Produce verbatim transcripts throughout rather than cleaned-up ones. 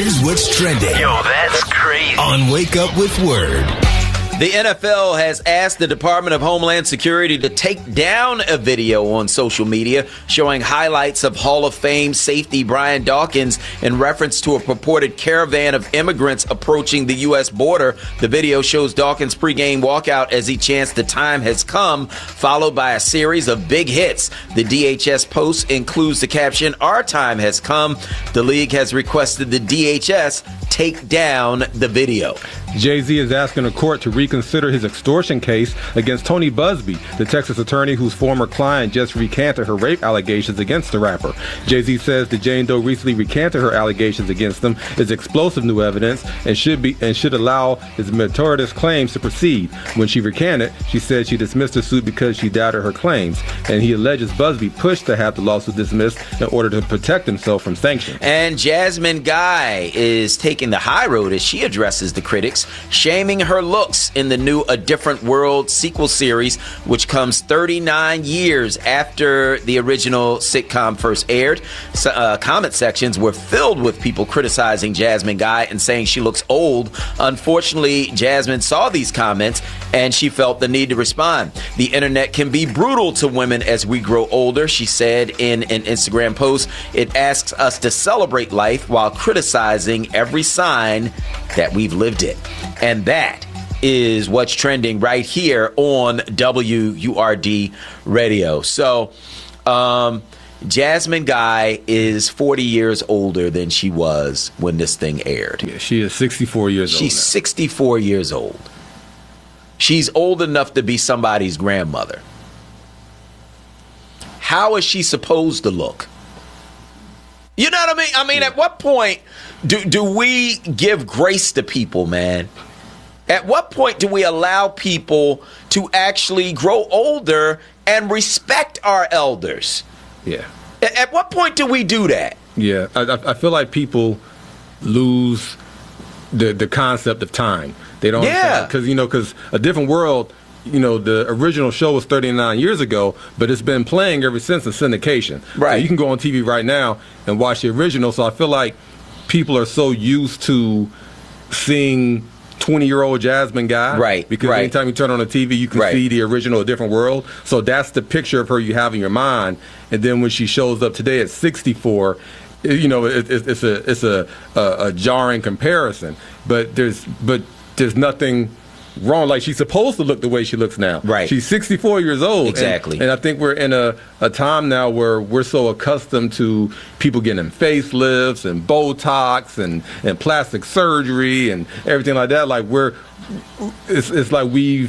Here's what's trending. Yo, that's crazy. On Wake Up with Word. The N F L has asked the Department of Homeland Security to take down a video on social media showing highlights of Hall of Fame safety Brian Dawkins in reference to a purported caravan of immigrants approaching the U S border. The video shows Dawkins' pregame walkout as he chants "The time has come," followed by a series of big hits. The D H S post includes the caption, "Our time has come." The league has requested the D H S take down the video. Jay-Z is asking a court to reconsider his extortion case against Tony Busby, the Texas attorney whose former client just recanted her rape allegations against the rapper. Jay-Z says that Jane Doe recently recanted her allegations against him is explosive new evidence and should be and should allow his meritorious claims to proceed. When she recanted, she said she dismissed the suit because she doubted her claims, and he alleges Busby pushed to have the lawsuit dismissed in order to protect himself from sanctions. And Jasmine Guy is taking the high road as she addresses the critics, shaming her looks in the new A Different World sequel series, which comes thirty-nine years after the original sitcom first aired. So, uh, comment sections were filled with people criticizing Jasmine Guy and saying she looks old. Unfortunately, Jasmine saw these comments and she felt the need to respond. "The internet can be brutal to women as we grow older," she said in an Instagram post. "It asks us to celebrate life while criticizing every sign that we've lived it." And that is what's trending right here on W U R D Radio. So, um, Jasmine Guy is forty years older than she was when this thing aired. Yeah, she is sixty-four years old. She's now. sixty-four years old. She's old enough to be somebody's grandmother. How is she supposed to look? You know what I mean? I mean, yeah. At what point do do we give grace to people, man? At what point do we allow people to actually grow older and respect our elders? Yeah. At, at what point do we do that? Yeah, I, I feel like people lose the the concept of time. They don't. Yeah. Because, you know, because A Different World, you know, the original show was thirty-nine years ago, but it's been playing ever since in syndication. Right. So you can go on T V right now and watch the original. So I feel like people are so used to seeing twenty-year-old Jasmine Guy. Right. Because right. anytime you turn on the T V, you can right. see the original A Different World. So that's the picture of her you have in your mind. And then when she shows up today at sixty-four, you know, it, it, it's a it's a, a, a jarring comparison. But there's but there's nothing wrong. Like, she's supposed to look the way she looks now. Right. She's sixty-four years old. Exactly. And, and I think we're in a, a time now where we're so accustomed to people getting facelifts and Botox and, and plastic surgery and everything like that. Like, we're, it's, it's like we've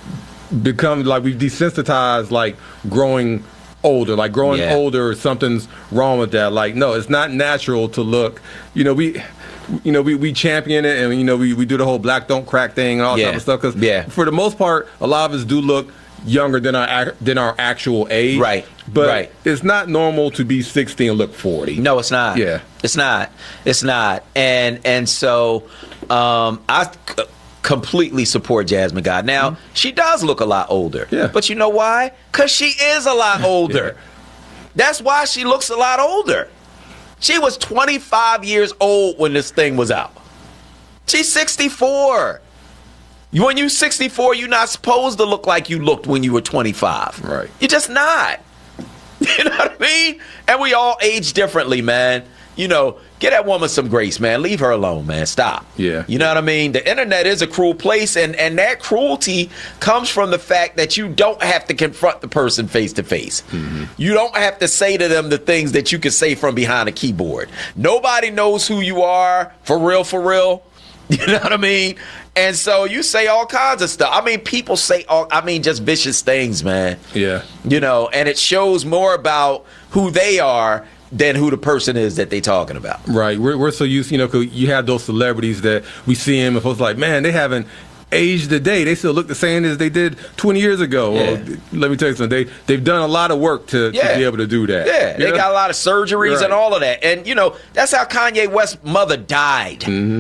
become, like we've desensitized, like, growing older. Like, growing yeah. older, something's wrong with that. Like, no, it's not natural to look, you know, we... You know, we, we champion it, and, you know, we, we do the whole black don't crack thing and all that yeah. type of stuff. Because yeah. for the most part, a lot of us do look younger than our than our actual age. Right. But right. it's not normal to be sixty and look forty. No, it's not. Yeah. It's not. It's not. And and so um, I c- completely support Jasmine Guy. Now, mm-hmm. she does look a lot older. Yeah. But you know why? Because she is a lot older. yeah. That's why she looks a lot older. She was twenty-five years old when this thing was out. She's sixty-four. When you're sixty-four, you're not supposed to look like you looked when you were twenty-five. Right. You're just not. You know what I mean? And we all age differently, man. You know, get that woman some grace, man. Leave her alone, man. Stop. Yeah. You know what I mean? The internet is a cruel place, and, and that cruelty comes from the fact that you don't have to confront the person face to face. You don't have to say to them the things that you can say from behind a keyboard. Nobody knows who you are, for real, for real. You know what I mean? And so you say all kinds of stuff. I mean, people say all, I mean, just vicious things, man. Yeah. You know, and it shows more about who they are than who the person is that they talking about. Right. We're, we're so used, you know, because you have those celebrities that we see them and folks like, man, they haven't aged a day. They still look the same as they did twenty years ago. Yeah. Well, let me tell you something. They, they've done a lot of work to, Yeah. to be able to do that. Yeah, they You know? got a lot of surgeries Right. and all of that. And, you know, that's how Kanye West's mother died. Mm-hmm.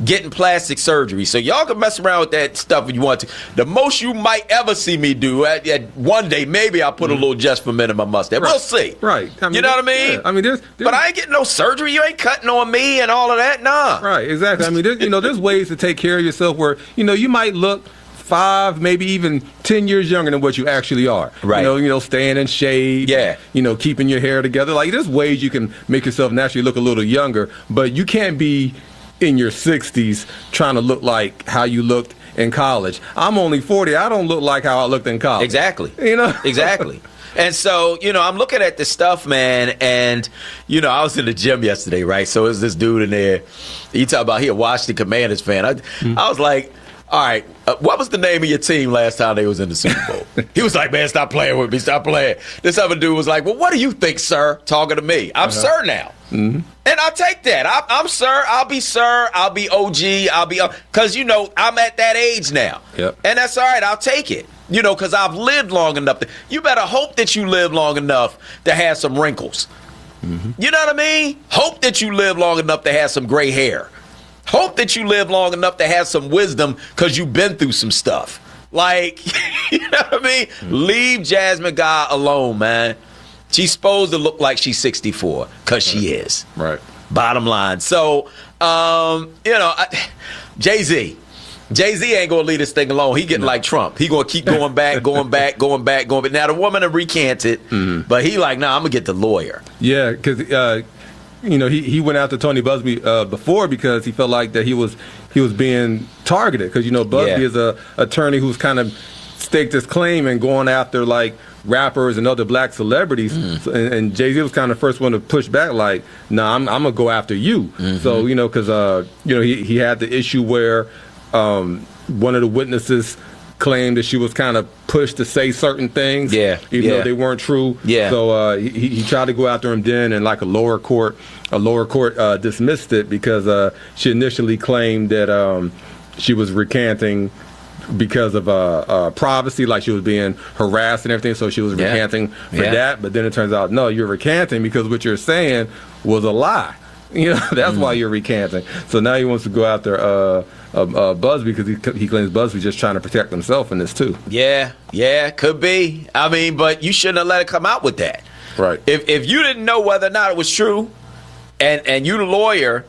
getting plastic surgery. So y'all can mess around with that stuff if you want to. The most you might ever see me do at, at one day, maybe I'll put mm-hmm. a little just for men in my mustache. Right. We'll see. Right. I mean, you know what I mean? Yeah. I mean, there's, there's, but I ain't getting no surgery. You ain't cutting on me and all of that. Nah. Right. Exactly. I mean, there's, you know, there's ways to take care of yourself where, you know, you might look five, maybe even ten years younger than what you actually are. Right. You know, you know, staying in shade. Yeah. You know, keeping your hair together. Like, there's ways you can make yourself naturally look a little younger, but you can't be in your sixties trying to look like how you looked in college. I'm only forty. I don't look like how I looked in college. Exactly. You know? Exactly. And so, you know, I'm looking at this stuff, man, and, you know, I was in the gym yesterday, right? So there's this dude in there. He talk about he a Washington Commanders fan. I, mm-hmm. I was like, all right, uh, what was the name of your team last time they was in the Super Bowl? He was like, man, stop playing with me, stop playing. This other dude was like, well, what do you think, sir? Talking to me. I'm uh-huh. sir now. Mm-hmm. And I'll take that. I, I'm sir. I'll be sir. I'll be O G. I'll be, because, you know, I'm at that age now. Yep. And that's all right. I'll take it. You know, because I've lived long enough. To, you better hope that you live long enough to have some wrinkles. Mm-hmm. You know what I mean? Hope that you live long enough to have some gray hair. Hope that you live long enough to have some wisdom because you've been through some stuff. Like, you know what I mean? Mm-hmm. Leave Jasmine Guy alone, man. She's supposed to look like she's sixty-four because she is. Right. Bottom line. So, um, you know, I, Jay-Z. Jay-Z ain't going to leave this thing alone. He getting no. like Trump. He going to keep going back, going back, going back, going back. Now, the woman have recanted, mm-hmm. but he like, nah, I'm going to get the lawyer. Yeah, because, uh, you know, he, he went after Tony Busby uh, before because he felt like that he was he was being targeted. Because, you know, Busby yeah. is a attorney who's kind of staked his claim and going after, like, rappers and other black celebrities. Mm. So, and, and Jay-Z was kind of the first one to push back, like, nah, I'm, I'm going to go after you. Mm-hmm. So, you know, because, uh, you know, he, he had the issue where um, one of the witnesses claimed that she was kind of pushed to say certain things, yeah, even yeah. though they weren't true. Yeah. So uh, he, he tried to go after him then, and like a lower court, a lower court uh, dismissed it because uh, she initially claimed that um, she was recanting because of uh, uh, privacy, like she was being harassed and everything, so she was yeah. recanting for yeah. that. But then it turns out, no, you're recanting because what you're saying was a lie. You know, that's mm. why you're recanting. So now he wants to go after uh, uh, uh, Busby because he, he claims Busby's just trying to protect himself in this too. Yeah, yeah, could be. I mean, but you shouldn't have let it come out with that. Right. If if you didn't know whether or not it was true, and and you the lawyer,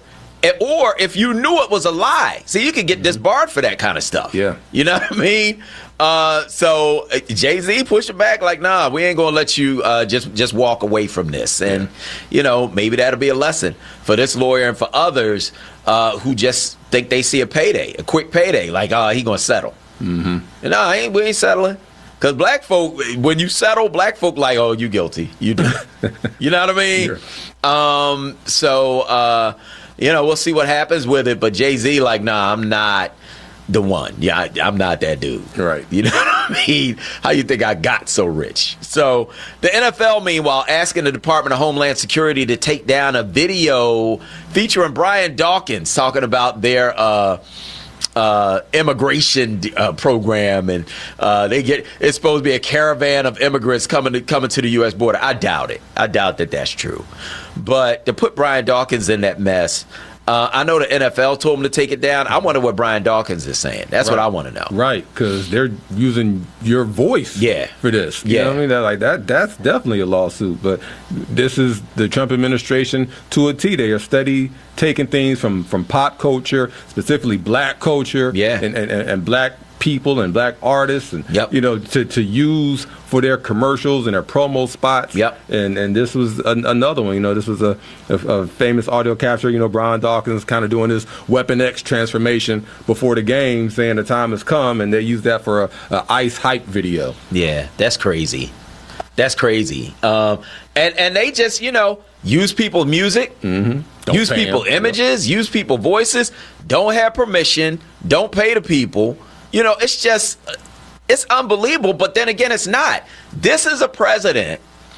or if you knew it was a lie, see, you could get disbarred for that kind of stuff. Yeah. You know what I mean? Uh, so uh, Jay-Z pushing back like, nah, we ain't gonna let you uh, just just walk away from this. And, yeah. you know, maybe that'll be a lesson for this lawyer and for others uh, who just think they see a payday, a quick payday, like, oh, he gonna settle. Mm-hmm. And no, I ain't, we ain't settling. Because black folk, when you settle, black folk like, oh, you guilty. You do. You know what I mean? Sure. Um, so, uh, you know, we'll see what happens with it. But Jay-Z like, nah, I'm not the one. Yeah, I, I'm not that dude. Right. You know what I mean? How you think I got so rich? So the N F L, meanwhile, asking the Department of Homeland Security to take down a video featuring Brian Dawkins talking about their uh, uh, immigration uh, program, and uh, they get it's supposed to be a caravan of immigrants coming to coming to the U S border. I doubt it. I doubt that that's true. But to put Brian Dawkins in that mess. Uh, I know the N F L told him to take it down. I wonder what Brian Dawkins is saying. That's right. what I want to know. Right, because they're using your voice yeah. for this. You yeah. know what I mean? They're like, that, that's definitely a lawsuit. But this is the Trump administration to a T. They are steady taking things from, from pop culture, specifically black culture, yeah. and, and, and black people and black artists, and yep. you know, to, to use for their commercials and their promo spots. Yep. And and this was an, another one. You know, this was a, a, a famous audio capture. You know, Brian Dawkins kind of doing this Weapon X transformation before the game, saying the time has come, and they used that for a, a ICE hype video. Yeah, that's crazy. That's crazy. Um, and and they just, you know, use people's music, mm-hmm. use people images, use people voices. Don't have permission. Don't pay the people. You know, it's just, it's unbelievable. But then again, it's not. This is a president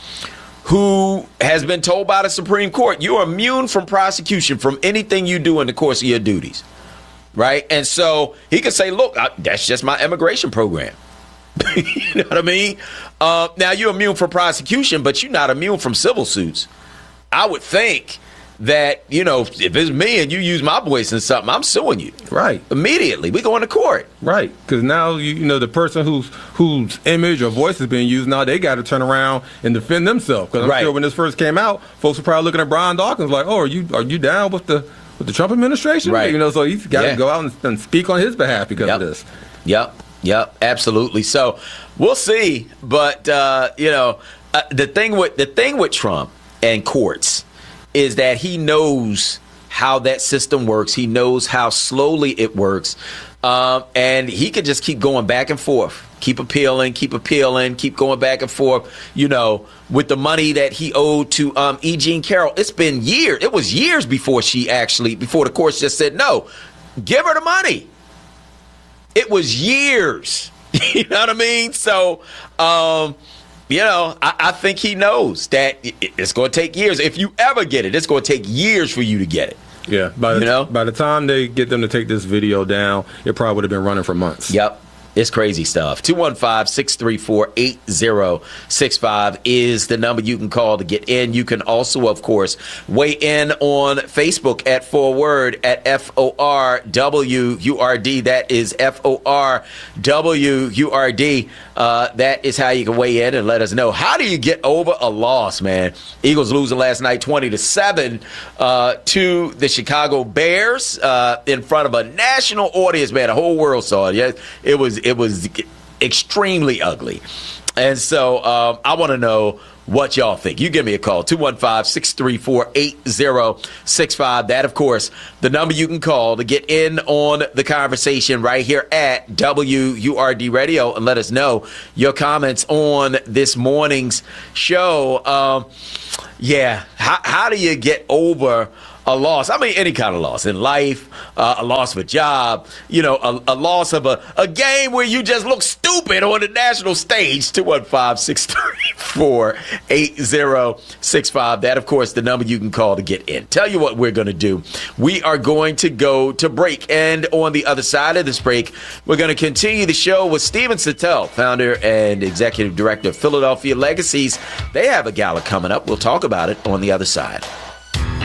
who has been told by the Supreme Court, you're immune from prosecution from anything you do in the course of your duties. Right? And so he could say, look, I, that's just my immigration program. You know what I mean? Uh, now, you're immune from prosecution, but you're not immune from civil suits. I would think that, you know, if it's me and you use my voice in something, I'm suing you. Right. Immediately. We going to court. Right. Because now, you, you know, the person whose whose image or voice is being used now, they got to turn around and defend themselves. Because I'm Right. sure when this first came out, folks were probably looking at Brian Dawkins like, oh, are you are you down with the with the Trump administration? Right. You know, so he's got to Yeah. go out and, and speak on his behalf because Yep. of this. Yep. Yep. Absolutely. So we'll see. But, uh, you know, uh, the thing with the thing with Trump and courts is that he knows how that system works. He knows how slowly it works. Um, and he could just keep going back and forth, keep appealing, keep appealing, keep going back and forth, you know, with the money that he owed to um, E. Jean Carroll. It's been years. It was years before she actually, before the courts just said, no, give her the money. It was years. You know what I mean? So, um, you know, I, I think he knows that it, it's going to take years. If you ever get it, it's going to take years for you to get it. Yeah. By the, You know? by the time they get them to take this video down, it probably would have been running for months. Yep. It's crazy stuff. two one five, six three four, eight zero six five is the number you can call to get in. You can also, of course, weigh in on Facebook at Forward at F O R W U R D. That is F O R W U R D. Uh, that is how you can weigh in and let us know. How do you get over a loss, man? Eagles losing last night twenty to seven uh, to the Chicago Bears uh, in front of a national audience, man. The whole world saw it. Yeah, it was It was extremely ugly. And so um, I want to know what y'all think. You give me a call, two one five, six three four, eight zero six five. That, of course, the number you can call to get in on the conversation right here at W U R D Radio and let us know your comments on this morning's show. Um, yeah, how, how do you get over a loss? I mean, any kind of loss in life, uh, a loss of a job, you know, a, a loss of a, a game where you just look stupid on the national stage. two one five, six three four, eight zero six five. That, of course, the number you can call to get in. Tell you what we're going to do. We are going to go to break. And on the other side of this break, we're going to continue the show with Steven Sattel, founder and executive director of Philadelphia Legacies. They have a gala coming up. We'll talk about it on the other side.